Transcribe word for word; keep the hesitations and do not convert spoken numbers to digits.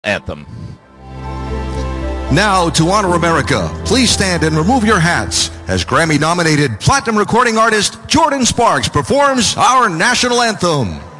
anthem. Now, to honor America, please stand and remove your hats as Grammy-nominated platinum recording artist Jordan Sparks performs our national anthem.